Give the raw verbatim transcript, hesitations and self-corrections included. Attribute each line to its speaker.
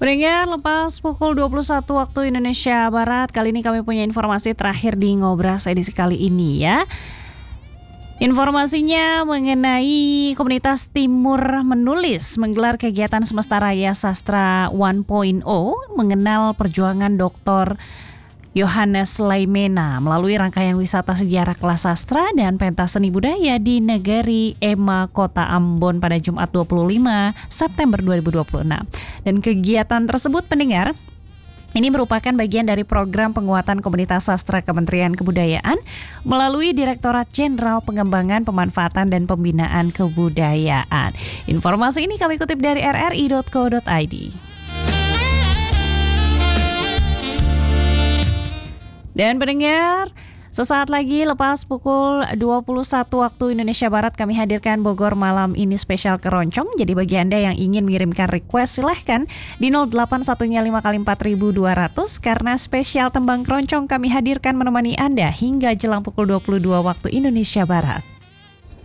Speaker 1: Pendengar, lepas pukul dua puluh satu waktu Indonesia Barat, kali ini kami punya informasi terakhir di Ngobras edisi kali ini ya. Informasinya mengenai komunitas Timur Menulis menggelar kegiatan Semesta Raya Sastra satu titik nol mengenal perjuangan Doktor Yohanes Laimena melalui rangkaian wisata sejarah kelas sastra dan pentas seni budaya di Negeri Ema Kota Ambon pada Jumat dua puluh lima September dua ribu dua puluh enam. Dan kegiatan tersebut, pendengar, ini merupakan bagian dari program penguatan komunitas sastra Kementerian Kebudayaan melalui Direktorat Jenderal Pengembangan, Pemanfaatan dan Pembinaan Kebudayaan. Informasi ini kami kutip dari r r i dot co dot i d. Dan pendengar, sesaat lagi lepas pukul dua puluh satu waktu Indonesia Barat kami hadirkan Bogor Malam Ini spesial keroncong. Jadi bagi Anda yang ingin mengirimkan request silahkan di nol delapan satu lima kali empat ribu dua ratus karena spesial tembang keroncong kami hadirkan menemani Anda hingga jelang pukul dua puluh dua waktu Indonesia Barat.